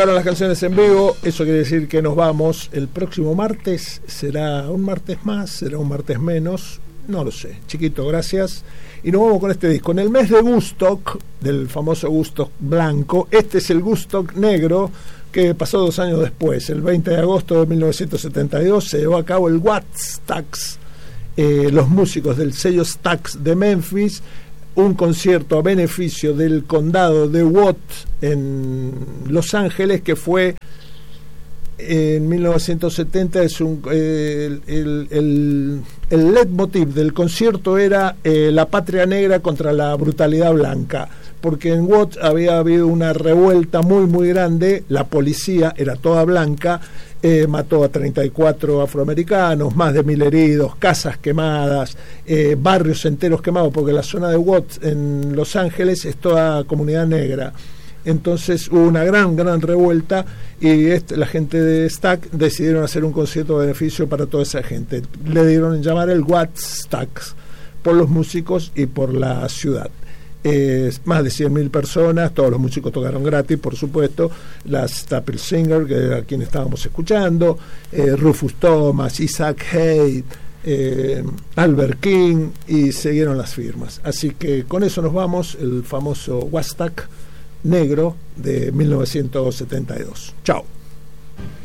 acabaron las canciones en vivo. Eso quiere decir que nos vamos. El próximo martes será un martes más, será un martes menos, no lo sé. Chiquito, gracias. Y nos vamos con este disco. En el mes de Woodstock, del famoso Woodstock blanco, este es el Woodstock negro, que pasó 2 años después. El 20 de agosto de 1972 se llevó a cabo el Stax. Los músicos del sello Stax de Memphis, un concierto a beneficio del condado de Watt en Los Ángeles, que fue en 1970. Es el leitmotiv del concierto era la patria negra contra la brutalidad blanca, porque en Watt había habido una revuelta muy muy grande. La policía era toda blanca, mató a 34 afroamericanos, más de 1000 heridos, casas quemadas, barrios enteros quemados, porque la zona de Watt en Los Ángeles es toda comunidad negra. Entonces hubo una gran revuelta y la gente de Stax decidieron hacer un concierto de beneficio para toda esa gente. Le dieron llamar el Stax por los músicos y por la ciudad. Más de 100.000 personas, todos los músicos tocaron gratis, por supuesto. Las Staple Singers, que a quien estábamos escuchando, Rufus Thomas, Isaac Hayes, Albert King, y siguieron las firmas. Así que con eso nos vamos, el famoso Woodstock negro de 1972. Chao.